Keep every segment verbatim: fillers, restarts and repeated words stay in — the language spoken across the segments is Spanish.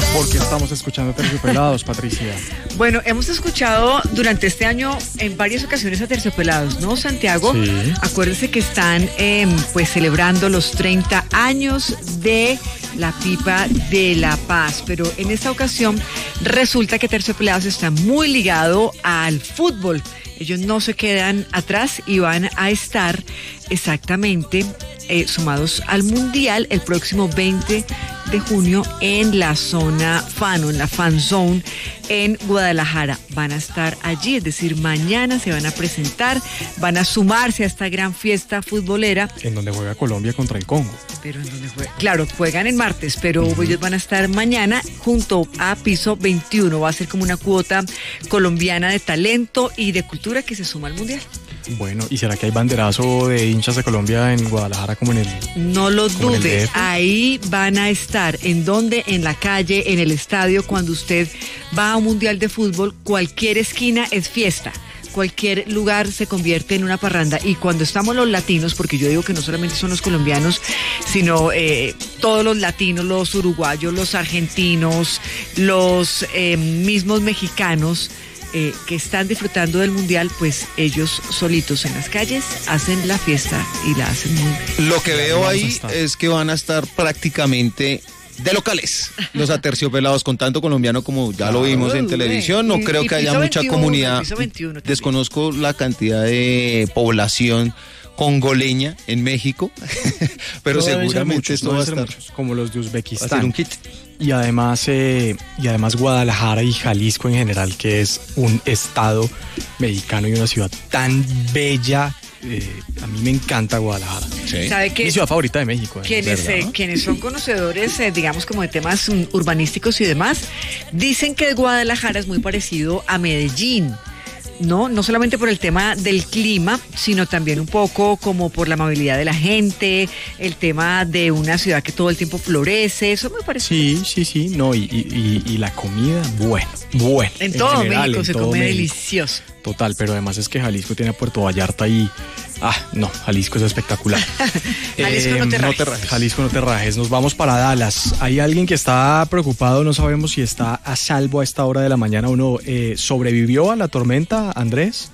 ¿Por qué estamos escuchando Terciopelados, Patricia? Bueno, hemos escuchado durante este año en varias ocasiones a Terciopelados, ¿no, Santiago? Sí. Acuérdense que están eh, pues celebrando los treinta años de la Pipa de la Paz, pero en esta ocasión resulta que Terciopelados está muy ligado al fútbol. Ellos no se quedan atrás y van a estar exactamente eh, sumados al Mundial el próximo veinte de junio en la zona fan o en la fan zone en Guadalajara. Van a estar allí, es decir, mañana se van a presentar, van a sumarse a esta gran fiesta futbolera. En donde juega Colombia contra el Congo. Pero en donde juega, claro, juegan el martes, pero uh-huh. ellos van a estar mañana junto a Piso veintiuno. Va a ser como una cuota colombiana de talento y de cultura que se suma al Mundial. Bueno, ¿y será que hay banderazo de hinchas de Colombia en Guadalajara como en el... No lo dude, ahí van a estar. ¿En dónde? En la calle, en el estadio. Cuando usted va a un Mundial de fútbol, cualquier esquina es fiesta. Cualquier lugar se convierte en una parranda. Y cuando estamos los latinos, porque yo digo que no solamente son los colombianos, sino eh, todos los latinos, los uruguayos, los argentinos, los eh, mismos mexicanos, Eh, que están disfrutando del Mundial, pues ellos solitos en las calles hacen la fiesta y la hacen muy bien. Lo que veo ahí es que van a estar prácticamente de locales los aterciopelados, con tanto colombiano como ya lo vimos en televisión. No creo que haya mucha comunidad. Desconozco la cantidad de población congoleña en México, pero seguramente esto va a estar como los de Uzbekistán. Va a ser un kit. Y además, eh, y además Guadalajara y Jalisco en general, que es un estado mexicano y una ciudad tan bella. Eh, a mí me encanta Guadalajara. Sí. ¿Sabe qué? Mi ciudad favorita de México. Quienes, eh, quienes son conocedores, eh, digamos, como de temas um, urbanísticos y demás, dicen que Guadalajara es muy parecido a Medellín. No, no solamente por el tema del clima, sino también un poco como por la amabilidad de la gente, el tema de una ciudad que todo el tiempo florece, eso me parece. Sí, sí, sí, no, y, y, y la comida, bueno, bueno. En, en todo general, México en se todo come México. Delicioso. Total, pero además es que Jalisco tiene a Puerto Vallarta y... Ah, no, Jalisco es espectacular. Jalisco eh, no, te no te rajes. Jalisco no te rajes. Nos vamos para Dallas. Hay alguien que está preocupado, no sabemos si está a salvo a esta hora de la mañana o no. Eh, ¿Sobrevivió a la tormenta, Andrés?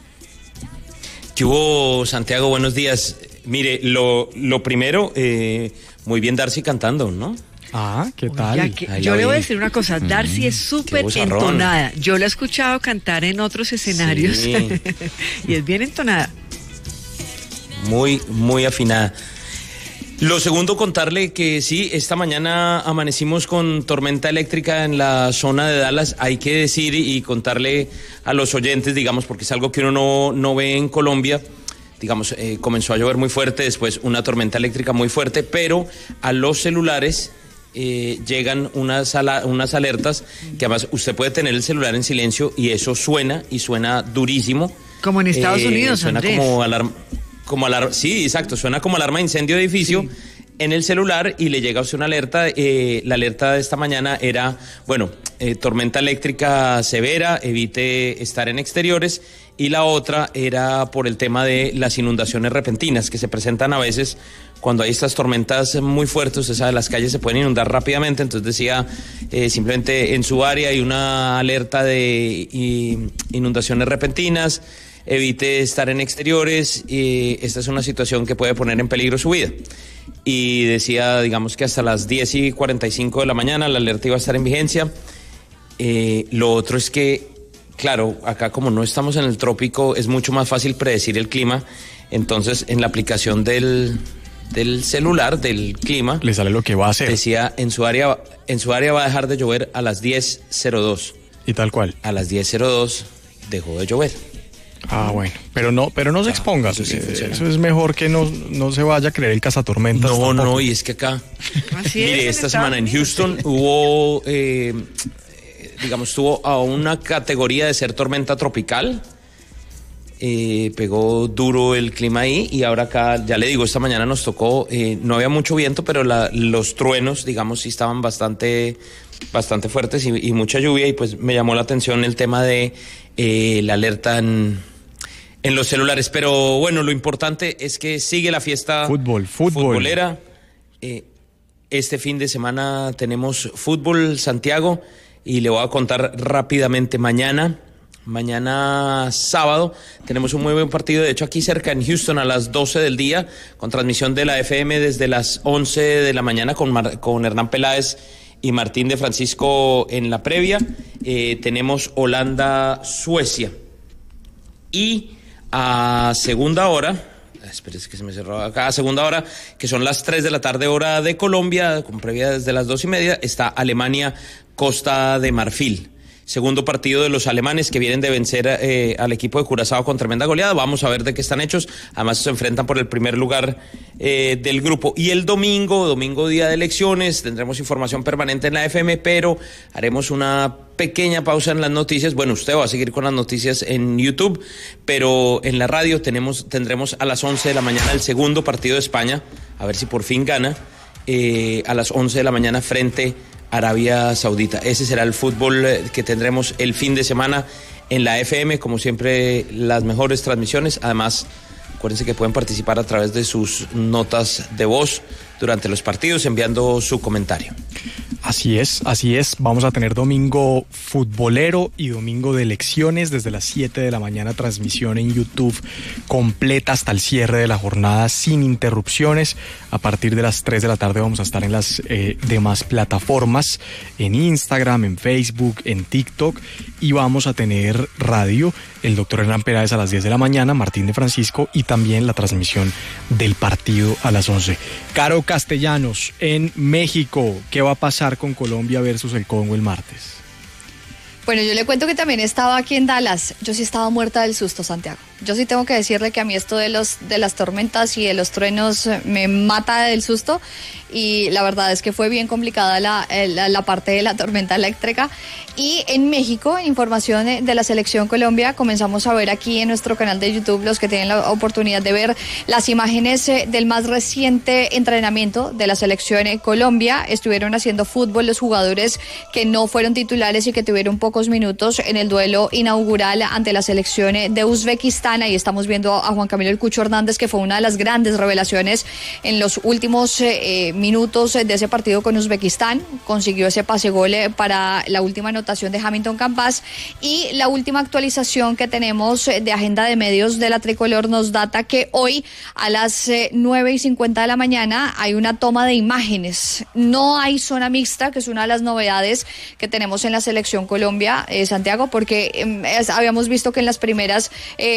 ¿Qué hubo, Santiago? Buenos días. Mire, lo, lo primero, eh, muy bien Darcy cantando, ¿no? Ah, ¿qué tal? Oye, que, yo le voy a decir una cosa, Darcy mm, es súper entonada. Yo la he escuchado cantar en otros escenarios sí. y es bien entonada. Muy, muy afinada. Lo segundo, contarle que sí, esta mañana amanecimos con tormenta eléctrica en la zona de Dallas. Hay que decir y contarle a los oyentes, digamos, porque es algo que uno no, no ve en Colombia. Digamos, eh, comenzó a llover muy fuerte, después una tormenta eléctrica muy fuerte, pero a los celulares eh, llegan unas, ala, unas alertas que además usted puede tener el celular en silencio y eso suena y suena durísimo. Como en Estados eh, Unidos, suena Andrés. como alarma. Como alarma, sí, exacto, suena como alarma de incendio de edificio sí. en el celular y le llega a usted una alerta. Eh, la alerta de esta mañana era, bueno, eh, tormenta eléctrica severa, evite estar en exteriores. Y la otra era por el tema de las inundaciones repentinas que se presentan a veces cuando hay estas tormentas muy fuertes. Usted sabe, las calles se pueden inundar rápidamente. Entonces decía, eh, simplemente en su área hay una alerta de y, inundaciones repentinas. Evite estar en exteriores, y esta es una situación que puede poner en peligro su vida. Y decía, digamos que hasta las diez y cuarenta y cinco de la mañana la alerta iba a estar en vigencia. Eh, lo otro es que, claro, acá como no estamos en el trópico, es mucho más fácil predecir el clima. Entonces, en la aplicación del, del celular, del clima, le sale lo que va a hacer. Decía, en su área, en su área va a dejar de llover a las diez cero dos. Y tal cual. A las diez cero dos dejó de llover. Ah, bueno, pero no, pero no se exponga, eso, sí eso es mejor que no, no se vaya a creer el cazatormentas. No, tampoco. no, y es que acá, Así mire, es, esta semana en Houston hubo, eh, digamos, estuvo a una categoría de ser tormenta tropical, eh, pegó duro el clima ahí y ahora acá, ya le digo, esta mañana nos tocó, eh, no había mucho viento, pero la, los truenos, digamos, sí estaban bastante, bastante fuertes y, y mucha lluvia y pues me llamó la atención el tema de eh, la alerta en... en los celulares, pero bueno, lo importante es que sigue la fiesta fútbol, fútbol. futbolera. Eh, Este fin de semana tenemos fútbol, Santiago, y le voy a contar rápidamente. Mañana, mañana sábado, tenemos un muy buen partido, de hecho aquí cerca en Houston a las doce del día, con transmisión de la F M desde las once de la mañana con, Mar- con Hernán Peláez y Martín de Francisco en la previa. Eh, tenemos Holanda-Suecia. Y a segunda hora... Espérese que se me cerró acá. A segunda hora, que son las tres de la tarde, hora de Colombia, con previa desde las dos y media, está Alemania-Costa de Marfil. Segundo partido de los alemanes que vienen de vencer eh, al equipo de Curazao con tremenda goleada. Vamos a ver de qué están hechos. Además se enfrentan por el primer lugar eh, del grupo. Y el domingo, domingo día de elecciones, tendremos información permanente en la F M, pero haremos una pequeña pausa en las noticias. Bueno, usted va a seguir con las noticias en YouTube, pero en la radio tenemos, tendremos a las once de la mañana el segundo partido de España, a ver si por fin gana, eh, a las once de la mañana frente Arabia Saudita. Ese será el fútbol que tendremos el fin de semana en la F M, como siempre las mejores transmisiones. Además, acuérdense que pueden participar a través de sus notas de voz durante los partidos enviando su comentario. Así es, así es. Vamos a tener domingo futbolero y domingo de elecciones desde las siete de la mañana, transmisión en YouTube completa hasta el cierre de la jornada sin interrupciones. A partir de las tres de la tarde vamos a estar en las eh, demás plataformas, en Instagram, en Facebook, en TikTok, y vamos a tener radio, el doctor Hernán Peláez a las diez de la mañana, Martín de Francisco, y también la transmisión del partido a las once. Caro Castellanos, en México, ¿qué va a pasar con Colombia versus el Congo el martes? Bueno, yo le cuento que también estaba aquí en Dallas. Yo sí estaba muerta del susto, Santiago. Yo sí tengo que decirle que a mí esto de los de las tormentas y de los truenos me mata del susto, y la verdad es que fue bien complicada la, la, la parte de la tormenta eléctrica. Y en México, información de la Selección Colombia, comenzamos a ver aquí en nuestro canal de YouTube, los que tienen la oportunidad de ver las imágenes del más reciente entrenamiento de la Selección Colombia. Estuvieron haciendo fútbol los jugadores que no fueron titulares y que tuvieron pocos minutos en el duelo inaugural ante la selección de Uzbekistán. Ahí estamos viendo a Juan Camilo El Cucho Hernández, que fue una de las grandes revelaciones en los últimos eh, minutos de ese partido con Uzbekistán. Consiguió ese pase gol para la última anotación de Hamilton Campas. Y la última actualización que tenemos de agenda de medios de la Tricolor nos data que hoy a las eh, nueve y cincuenta de la mañana hay una toma de imágenes. No hay zona mixta, que es una de las novedades que tenemos en la Selección Colombia, eh, Santiago, porque eh, habíamos visto que en las primeras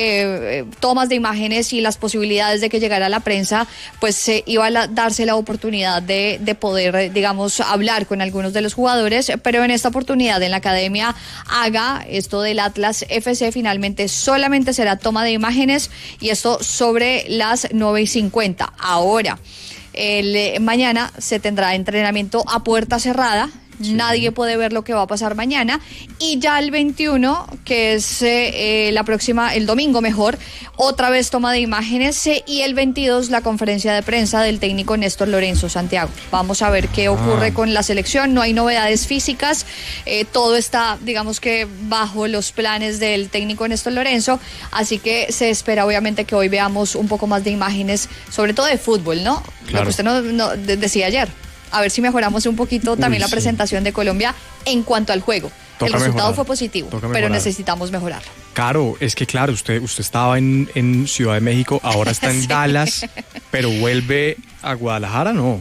eh, tomas de imágenes y las posibilidades de que llegara la prensa, pues eh, iba a la, darse la oportunidad de, de poder, eh, digamos, hablar con algunos de los jugadores, pero en esta oportunidad en la Academia Haga, esto del Atlas F C, finalmente solamente será toma de imágenes, y esto sobre las nueve y cincuenta. Ahora, el, eh, mañana se tendrá entrenamiento a puerta cerrada. Sí. Nadie puede ver lo que va a pasar mañana, y ya el veintiuno, que es eh, la próxima, el domingo mejor, otra vez toma de imágenes, eh, y el veintidós la conferencia de prensa del técnico Néstor Lorenzo. Santiago, vamos a ver qué ocurre ah. con la selección. No hay novedades físicas, eh, todo está, digamos que bajo los planes del técnico Néstor Lorenzo, así que se espera obviamente que hoy veamos un poco más de imágenes, sobre todo de fútbol, ¿no? Claro. Lo que usted no, no decía ayer. A ver si mejoramos un poquito también Uy, la sí. presentación de Colombia en cuanto al juego. Toca el resultado mejorar. Fue positivo, Toca pero mejorar. Necesitamos mejorar. Claro, es que claro, usted, usted estaba en, en Ciudad de México, ahora está en sí. Dallas, pero vuelve a Guadalajara, ¿no?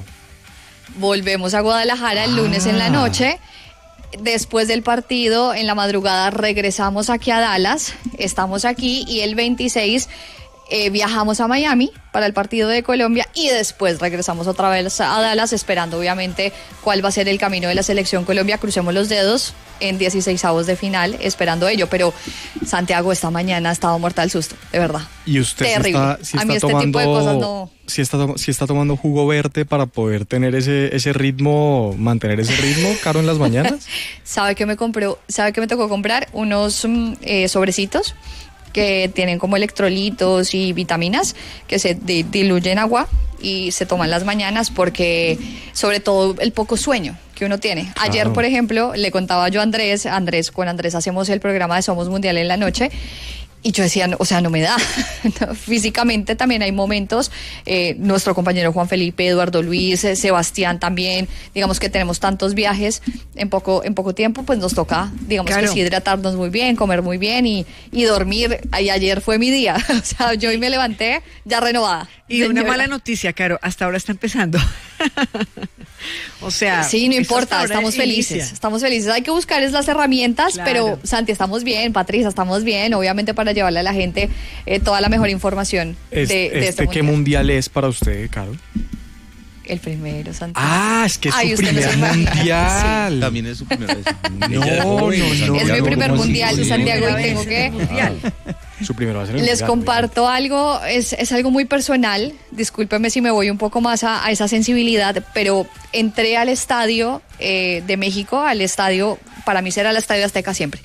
Volvemos a Guadalajara el ah. lunes en la noche. Después del partido, en la madrugada, regresamos aquí a Dallas. Estamos aquí, y el veintiséis eh, viajamos a Miami para el partido de Colombia, y después regresamos otra vez a Dallas, esperando obviamente cuál va a ser el camino de la Selección Colombia. Crucemos los dedos en dieciseisavos de final, esperando ello, pero Santiago, esta mañana ha estado muerta del susto, de verdad. Y usted terrible. Sí está, sí a mí está este tomando, tipo de cosas no... Sí está, sí está tomando jugo verde para poder tener ese, ese ritmo, mantener ese ritmo, Caro, en las mañanas. ¿Sabe qué me compró? ¿Sabe qué me tocó comprar? Unos eh, sobrecitos que tienen como electrolitos y vitaminas que se di- diluyen en agua y se toman las mañanas, porque sobre todo el poco sueño que uno tiene. Claro. Ayer, por ejemplo, le contaba yo a Andrés, Andrés, con Andrés hacemos el programa de Somos Mundial en la noche, Y yo decía, no, o sea, no me da. No, físicamente también hay momentos, eh, nuestro compañero Juan Felipe, Eduardo Luis, eh, Sebastián también, digamos que tenemos tantos viajes en poco, en poco tiempo, pues nos toca, digamos claro. que sí, hidratarnos muy bien, comer muy bien y, y dormir. Y ayer fue mi día, o sea, yo hoy me levanté ya renovada. Y señora. Una mala noticia, Caro, hasta ahora está empezando. O sea, sí, no importa, estamos felices, inicia. estamos felices. Hay que buscar es las herramientas, claro. pero Santi, estamos bien, Patricia, estamos bien, obviamente para llevarle a la gente eh, toda la mejor información es, de, de este, este ¿Qué mundial es para usted, Caro? El primero, Santi. Ah, es que es Ay, su primer no mundial. Sí. También es su primer mundial. No, no, no. Es mi primer mundial, sí, Santiago, y tengo que... Mundial. Su primero va a ser el Les mundial, comparto ¿verdad? algo, es, es algo muy personal, discúlpeme si me voy un poco más a, a esa sensibilidad, pero entré al estadio eh, de México, al estadio, para mí será el Estadio Azteca siempre.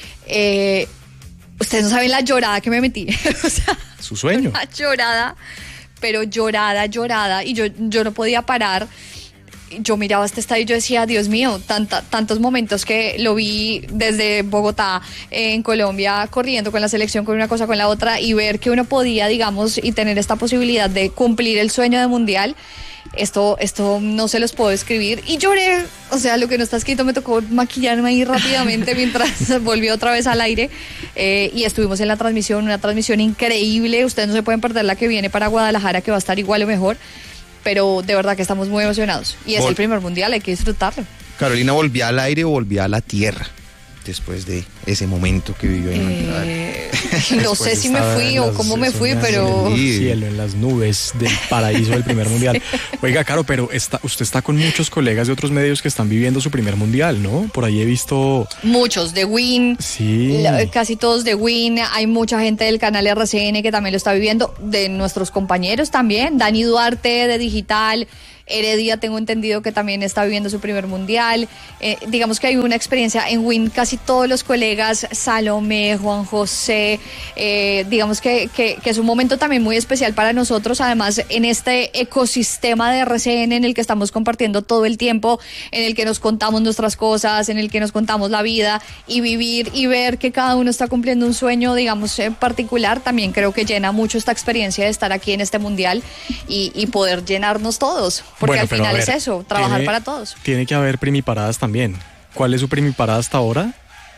Eh, ustedes no saben la llorada que me metí. O sea, su sueño. Una llorada, pero llorada, llorada, y yo, yo no podía parar. Yo miraba este estadio y yo decía, Dios mío, tanta, tantos momentos que lo vi desde Bogotá, eh, en Colombia, corriendo con la selección, con una cosa, con la otra, y ver que uno podía, digamos, y tener esta posibilidad de cumplir el sueño de mundial. Esto, esto no se los puedo describir. Y lloré, o sea, lo que no está escrito, me tocó maquillarme ahí rápidamente mientras volvió otra vez al aire. Eh, y estuvimos en la transmisión, una transmisión increíble. Ustedes no se pueden perder la que viene para Guadalajara, que va a estar igual o mejor. Pero de verdad que estamos muy emocionados. Y es Vol- el primer mundial, hay que disfrutarlo. Carolina, ¿volvía al aire o volvía a la tierra después de ese momento que vivió en eh, No sé si me fui o cómo me fui, pero... En el cielo, en las nubes del paraíso del primer mundial. Oiga, Caro, pero está, usted está con muchos colegas de otros medios que están viviendo su primer mundial, ¿no? Por ahí he visto... Muchos, de Win, sí. la, casi todos de Win. Hay mucha gente del canal R C N que también lo está viviendo, de nuestros compañeros también, Dani Duarte de Digital, Heredia tengo entendido que también está viviendo su primer mundial. Eh, digamos que hay una experiencia en Win, casi todos los colegas, Salomé, Juan José, eh, digamos que, que, que es un momento también muy especial para nosotros, además en este ecosistema de R C N en el que estamos compartiendo todo el tiempo, en el que nos contamos nuestras cosas, en el que nos contamos la vida, y vivir y ver que cada uno está cumpliendo un sueño, digamos, en particular, también creo que llena mucho esta experiencia de estar aquí en este mundial y, y poder llenarnos todos. Porque bueno, al final ver, es eso, trabajar tiene, para todos. Tiene que haber primiparadas también. ¿Cuál es su primiparada hasta ahora?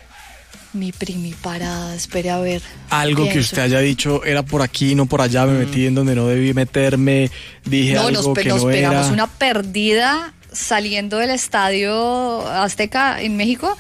Mi primiparada, espere a ver. Algo pienso. Que usted haya dicho, era por aquí, no por allá, me mm. metí en donde no debí meterme, dije no, algo nos, que nos no era. Nos pegamos una perdida saliendo del Estadio Azteca en México.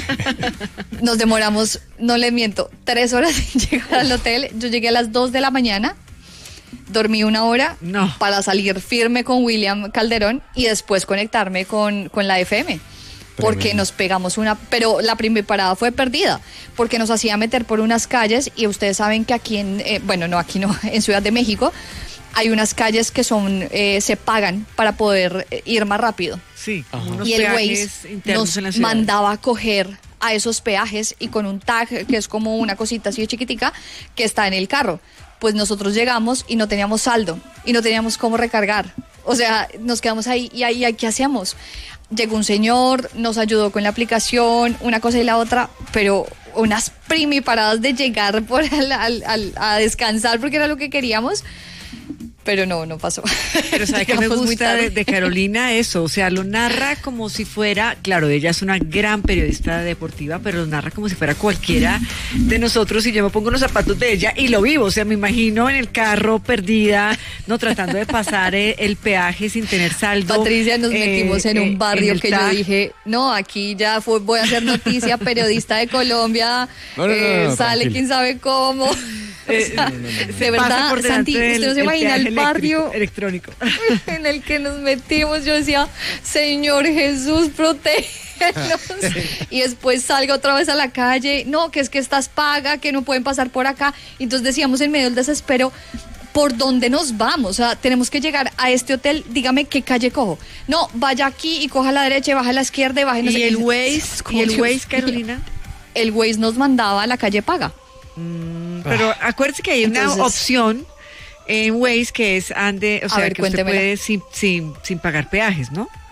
Nos demoramos, no les miento, tres horas en llegar al hotel. Yo llegué a las dos de la mañana. Dormí una hora no. para salir firme con William Calderón y después conectarme con, con la F M. Porque Tremendo. Nos pegamos una... Pero la primera parada fue perdida, porque nos hacía meter por unas calles y ustedes saben que aquí en... Eh, bueno, no, aquí no, en Ciudad de México hay unas calles que son eh, se pagan para poder ir más rápido. Sí, y el Waze nos mandaba a coger a esos peajes y con un tag que es como una cosita así de chiquitica que está en el carro. Pues nosotros llegamos y no teníamos saldo y no teníamos cómo recargar. O sea, nos quedamos ahí y ahí, ¿qué hacíamos? Llegó un señor, nos ayudó con la aplicación, una cosa y la otra, pero unas primiparadas de llegar por al, al, al, a descansar porque era lo que queríamos. Pero no, no pasó. Pero ¿sabe qué me gusta de, de Carolina? Eso, o sea, lo narra como si fuera, claro, ella es una gran periodista deportiva, pero lo narra como si fuera cualquiera de nosotros y yo me pongo los zapatos de ella y lo vivo, o sea, me imagino en el carro perdida, no tratando de pasar el, el peaje sin tener saldo. Patricia, nos eh, metimos en un barrio en que tag. Yo dije, no, aquí ya fue, voy a hacer noticia, periodista de Colombia, no, no, eh, no, no, sale tranquilo. Quién sabe cómo. O sea, no, no, no, no. De verdad, por Santi, usted no se imagina el barrio electrónico en el que nos metimos. Yo decía, Señor Jesús, protégenos. Y después salgo otra vez a la calle. No, que es que estás paga, que no pueden pasar por acá. Y entonces decíamos en medio del desespero, ¿por dónde nos vamos? O sea, tenemos que llegar a este hotel, dígame qué calle cojo. No, vaya aquí y coja a la derecha y baja a la izquierda y baja no ¿Y, sé el Waze, ¿Y el Waze, Carolina? El Waze nos mandaba a la calle paga. Mm, pero acuérdese que hay una Entonces, opción en Waze que es ande, o sea, ver, que usted puede sin, sin, sin pagar peajes, ¿no?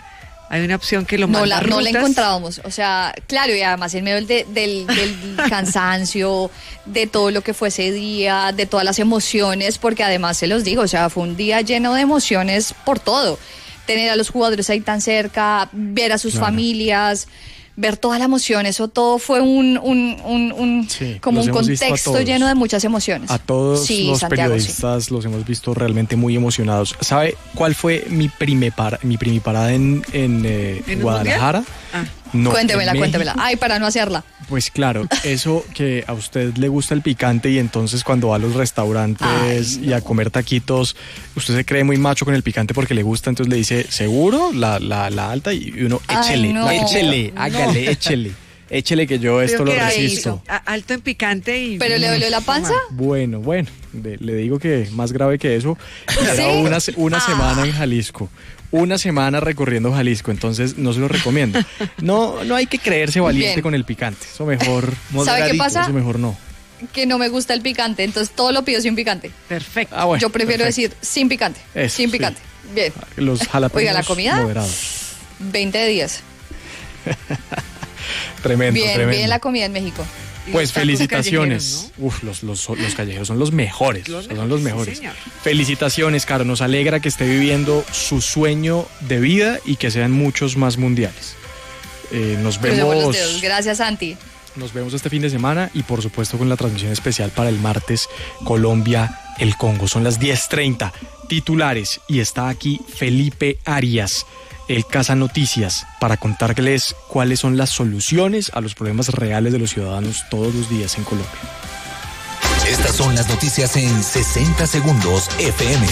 Hay una opción que lo no manda la, no la rutas. encontrábamos, o sea, claro, y además en medio del, del, del cansancio, de todo lo que fue ese día, de todas las emociones, porque además se los digo, o sea, fue un día lleno de emociones por todo. Tener a los jugadores ahí tan cerca, ver a sus Claro. familias, ver toda la emoción, eso todo fue un, un, un, un Sí, como los un hemos visto a contexto todos. lleno de muchas emociones. A todos Sí, los Santiago, sí. periodistas los hemos visto realmente muy emocionados. ¿Sabe cuál fue mi primipara, mi primiparada en, en, eh, ¿En el Guadalajara? Ah. No, cuéntemela, en cuéntemela. México. Ay, para no hacerla. Pues claro, eso que a usted le gusta el picante y entonces cuando va a los restaurantes Ay, no. y a comer taquitos, usted se cree muy macho con el picante porque le gusta, entonces le dice, ¿seguro? La, la, la alta y uno, Ay, échele, no. échele, No. hágale, échele. Échele que yo esto Creo lo que ahí, resisto. a- alto en picante y... ¿Pero le dolió la panza? Bueno, bueno, de- le digo que más grave que eso, era ¿Sí? una, se- una Ah. semana en Jalisco, una semana recorriendo Jalisco, entonces no se lo recomiendo. No, no hay que creerse valiente Bien. con el picante, eso mejor, ¿Sabe qué Moderadito, pasa? eso mejor no. Que no me gusta el picante, entonces todo lo pido sin picante. Perfecto. Ah, bueno, Yo prefiero perfecto. decir sin picante, Eso, sin sí. picante. Bien, Los jalapeños Oiga, ¿la comida? moderados. veinte de diez. Tremendo, Bien, tremendo. bien la comida en México. Y Pues los tacos felicitaciones. callejeros, Uf, los, los, los callejeros son los mejores. Los son los mejores, sí, mejores. señor. Felicitaciones, Caro. Nos alegra que esté viviendo su sueño de vida y que sean muchos más mundiales. Eh, nos Crucemos los vemos. dedos. Gracias, Santi. Nos vemos este fin de semana y por supuesto con la transmisión especial para el martes Colombia, el Congo. Son las diez treinta titulares y está aquí Felipe Arias, el Casa Noticias, para contarles cuáles son las soluciones a los problemas reales de los ciudadanos todos los días en Colombia. Estas son las noticias en sesenta segundos F M.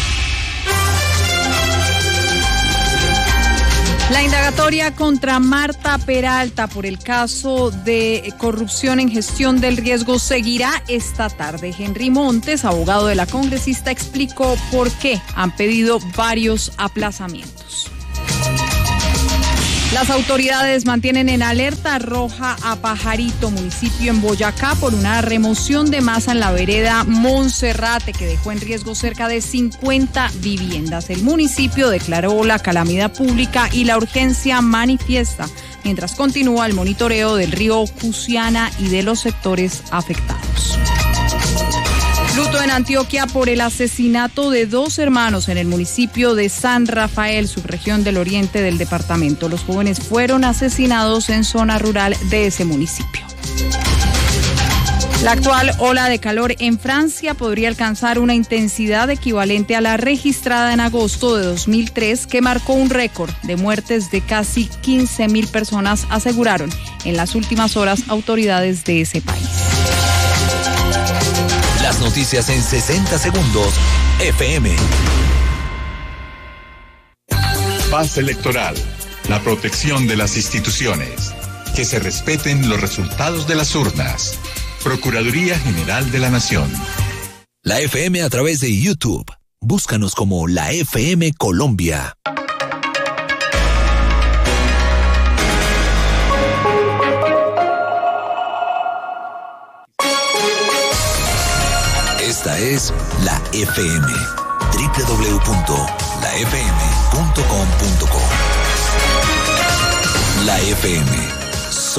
La indagatoria contra Marta Peralta por el caso de corrupción en gestión del riesgo seguirá esta tarde. Henry Montes, abogado de la congresista, explicó por qué han pedido varios aplazamientos. Las autoridades mantienen en alerta roja a Pajarito, municipio en Boyacá, por una remoción de masa en la vereda Monserrate que dejó en riesgo cerca de cincuenta viviendas. El municipio declaró la calamidad pública y la urgencia manifiesta mientras continúa el monitoreo del río Cusiana y de los sectores afectados. Luto en Antioquia por el asesinato de dos hermanos en el municipio de San Rafael, subregión del oriente del departamento. Los jóvenes fueron asesinados en zona rural de ese municipio. La actual ola de calor en Francia podría alcanzar una intensidad equivalente a la registrada en agosto de dos mil tres, que marcó un récord de muertes de casi quince mil personas, aseguraron en las últimas horas autoridades de ese país. Las noticias en sesenta segundos F M. Paz electoral. La protección de las instituciones. Que se respeten los resultados de las urnas. Procuraduría General de la Nación. La F M a través de YouTube. Búscanos como la F M Colombia. Esta es la F M. doble u doble u doble u punto la f m punto com punto co. La F M.